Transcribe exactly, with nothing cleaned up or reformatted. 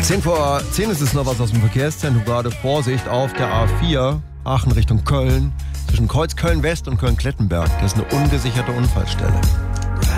zehn vor zehn ist es noch was aus dem Verkehrszentrum. Gerade Vorsicht auf der A vier, Aachen Richtung Köln. Zwischen Kreuz Köln-West und Köln-Klettenberg. Das ist eine ungesicherte Unfallstelle.